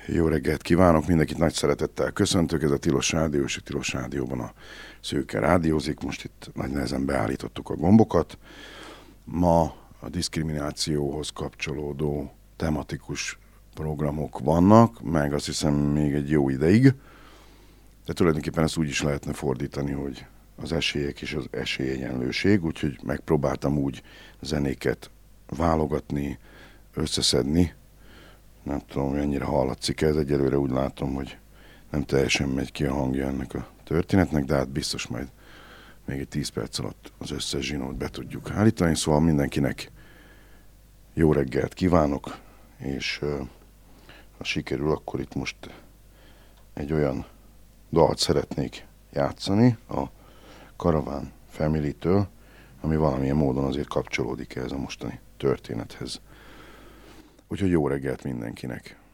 Jó reggelt kívánok, mindenkit nagy szeretettel köszöntök, ez a Tilos Rádió, és a Tilos Rádióban a Szőke rádiózik, most itt nagy nehezen beállítottuk a gombokat. Ma a diszkriminációhoz kapcsolódó tematikus programok vannak, meg azt hiszem még egy jó ideig, de tulajdonképpen ezt úgy is lehetne fordítani, hogy az esélyek és az esélyegyenlőség, úgyhogy megpróbáltam úgy zenéket válogatni, összeszedni. Nem tudom, hogy ennyire hallatszik ez, egyelőre úgy látom, hogy nem teljesen megy ki a hangja ennek a történetnek, de hát biztos majd még egy 10 perc alatt az összes zsinót be tudjuk állítani, szóval mindenkinek jó reggelt kívánok, és ha sikerül, akkor itt most egy olyan dalt szeretnék játszani a Caravan Family-től, ami valamilyen módon azért kapcsolódik ez a mostani történethez. Úgyhogy jó reggelt mindenkinek!